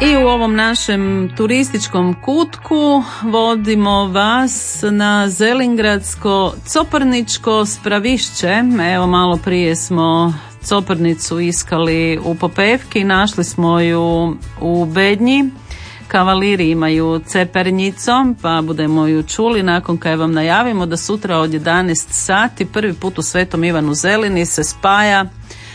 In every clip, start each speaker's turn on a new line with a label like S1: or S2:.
S1: I u ovom našem turističkom kutku vodimo vas na Zelingradsko Coprničko spravišće. Evo, malo prije smo Coprnicu iskali u Popevki, našli smo ju u Bednji. Kavaliri imaju Cepernjicom, pa budemo ju čuli nakon kad vam najavimo da sutra od 11 sati prvi put u Svetom Ivanu Zelini se spaja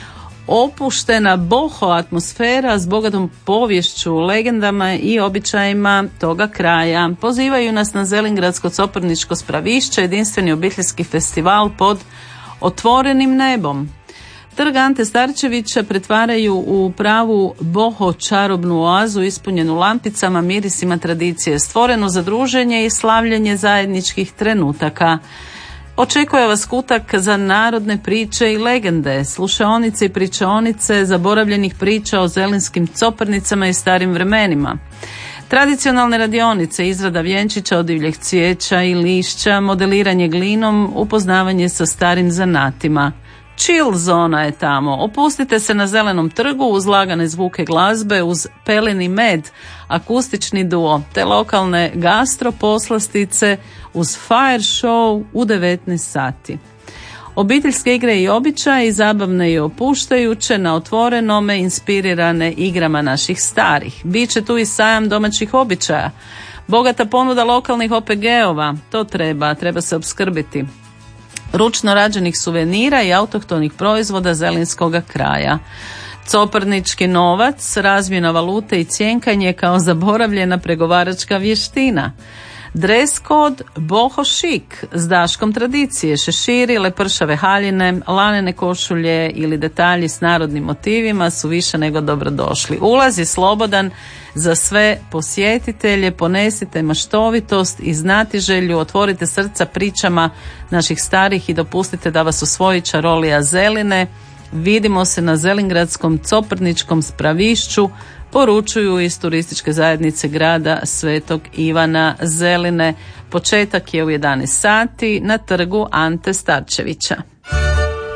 S1: opuštena boho atmosfera s bogatom poviješću, legendama i običajima toga kraja. Pozivaju nas na Zelingradsko Coprničko spravišće, jedinstveni obiteljski festival pod otvorenim nebom. Trg Ante Starčevića pretvaraju u pravu boho čarobnu oazu ispunjenu lampicama, mirisima tradicije, stvorenu za druženje i slavljenje zajedničkih trenutaka. Očekuje vas kutak za narodne priče i legende, slušaonice i pričaonice zaboravljenih priča o zelinskim coprnicama i starim vremenima. Tradicionalne radionice, izrada vjenčića od divljeg cvijeća i lišća, modeliranje glinom, upoznavanje sa starim zanatima. Chill zona je tamo. Opustite se na Zelenom trgu uz lagane zvuke glazbe, uz peleni med, akustični duo, te lokalne gastro poslastice uz fire show u 19 sati. Obiteljske igre i običaji, zabavne i opuštajuće, na otvorenome, inspirirane igrama naših starih. Biće tu i sajam domaćih običaja. Bogata ponuda lokalnih OPG-ova, to treba se opskrbiti. Ručno rađenih suvenira i autohtonih proizvoda zelinskoga kraja. Coprnički novac, razmjena valute i cjenkanje kao zaboravljena pregovaračka vještina. Dres kod boho šik s daškom tradicije, šeširi, lepršave haljine, lanene košulje ili detalji s narodnim motivima su više nego dobrodošli. Ulaz je slobodan za sve posjetitelje, ponesite maštovitost i znatiželju, otvorite srca pričama naših starih i dopustite da vas osvoji čarolija Zeline. Vidimo se na Zelingradskom Coprničkom spravišću, poručuju iz turističke zajednice grada Svetog Ivana Zeline. Početak je u 11 sati na trgu Ante Starčevića.